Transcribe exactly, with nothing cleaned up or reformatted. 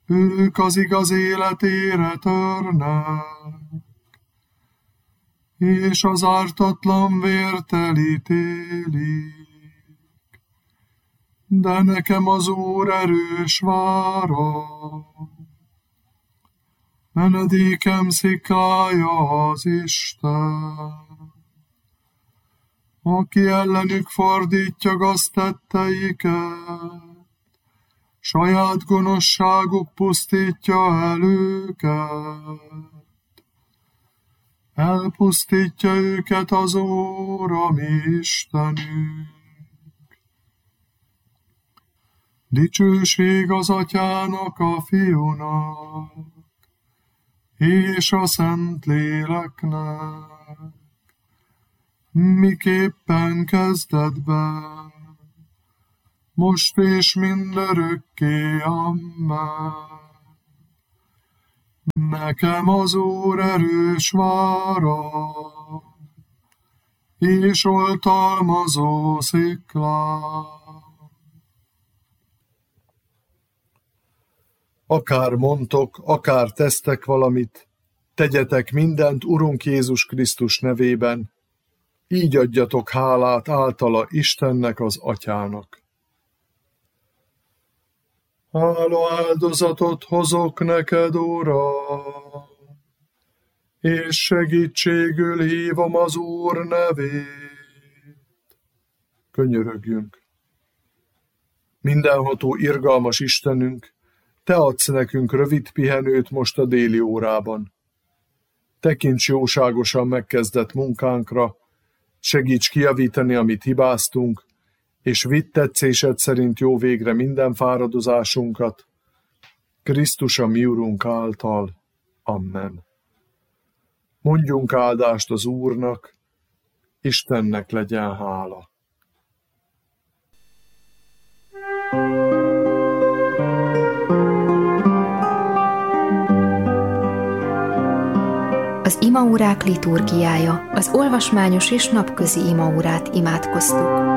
ők az igaz életére törnek, és az ártatlan vért elítélik. De nekem az Úr erős vára, menedékem sziklája az Isten, aki ellenük fordítja gaztetteiket, saját gonoszságuk pusztítja el őket. Elpusztítja őket az Úr, a mi Istenünk. Dicsőség az Atyának, a Fiúnak, és a Szentléleknek, miképpen kezdetben, most és mindörökké, amen. Nekem az Úr erős vára, és oltalmazó szikla. Akár mondtok, akár tesztek valamit, tegyetek mindent Urunk Jézus Krisztus nevében, így adjatok hálát általa Istennek, az Atyának. Hála áldozatot hozok neked, Uram, és segítségül hívom az Úr nevét. Könyörögjünk! Mindenható, irgalmas Istenünk, Te adsz nekünk rövid pihenőt most a déli órában. Tekints jóságosan megkezdett munkánkra, segíts kijavítani, amit hibáztunk, és vidd tetszésed szerint jó végre minden fáradozásunkat. Krisztus a mi Urunk által. Amen. Mondjunk áldást az Úrnak, Istennek legyen hála. Az imaórák liturgiája, az olvasmányos és napközi imaórát imádkoztuk.